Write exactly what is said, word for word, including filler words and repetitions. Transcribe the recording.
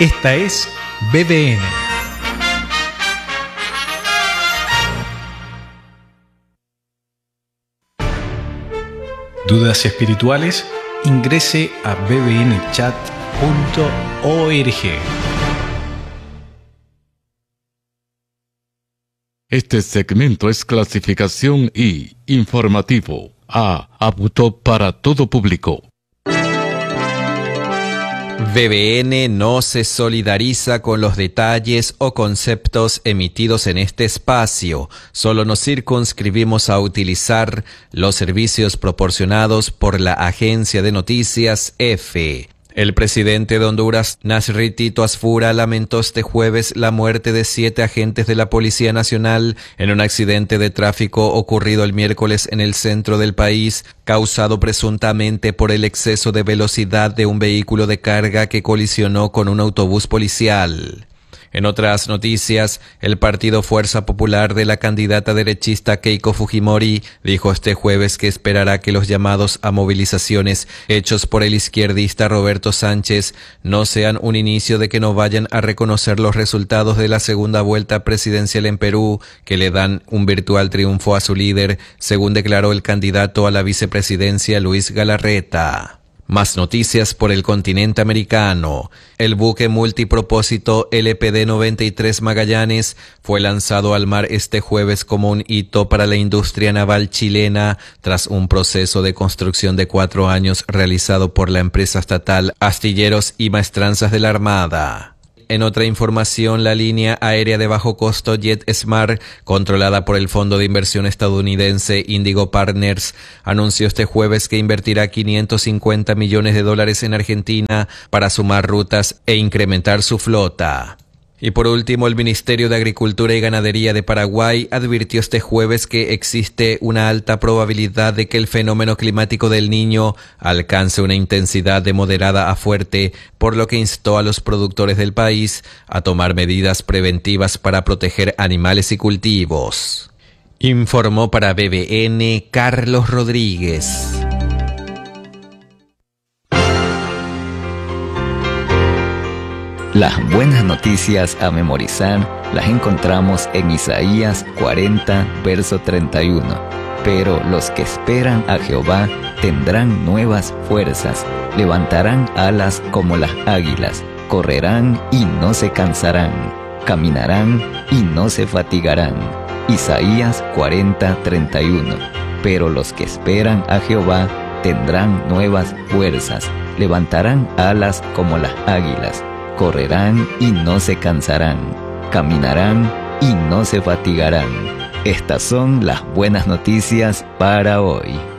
Esta es B D N. ¿Dudas espirituales? Ingrese a b b n chat punto org. Este segmento es clasificación I, informativo, A, apto para todo público. B B N no se solidariza con los detalles o conceptos emitidos en este espacio. Solo nos circunscribimos a utilizar los servicios proporcionados por la agencia de noticias EFE. El presidente de Honduras, Nasri Tito Asfura, lamentó este jueves la muerte de siete agentes de la Policía Nacional en un accidente de tráfico ocurrido el miércoles en el centro del país, causado presuntamente por el exceso de velocidad de un vehículo de carga que colisionó con un autobús policial. En otras noticias, el partido Fuerza Popular de la candidata derechista Keiko Fujimori dijo este jueves que esperará que los llamados a movilizaciones hechos por el izquierdista Roberto Sánchez no sean un inicio de que no vayan a reconocer los resultados de la segunda vuelta presidencial en Perú, que le dan un virtual triunfo a su líder, según declaró el candidato a la vicepresidencia Luis Galarreta. Más noticias por el continente americano. El buque multipropósito L P D noventa y tres Magallanes fue lanzado al mar este jueves como un hito para la industria naval chilena tras un proceso de construcción de cuatro años realizado por la empresa estatal Astilleros y Maestranzas de la Armada. En otra información, la línea aérea de bajo costo JetSmart, controlada por el fondo de inversión estadounidense Indigo Partners, anunció este jueves que invertirá quinientos cincuenta millones de dólares en Argentina para sumar rutas e incrementar su flota. Y por último, el Ministerio de Agricultura y Ganadería de Paraguay advirtió este jueves que existe una alta probabilidad de que el fenómeno climático del Niño alcance una intensidad de moderada a fuerte, por lo que instó a los productores del país a tomar medidas preventivas para proteger animales y cultivos. Informó para B B N Carlos Rodríguez. Las buenas noticias a memorizar las encontramos en Isaías cuarenta, verso treinta y uno. Pero los que esperan a Jehová tendrán nuevas fuerzas, levantarán alas como las águilas, correrán y no se cansarán, caminarán y no se fatigarán. Isaías cuarenta, treinta y uno. Pero los que esperan a Jehová tendrán nuevas fuerzas, levantarán alas como las águilas, correrán y no se cansarán, caminarán y no se fatigarán. Estas son las buenas noticias para hoy.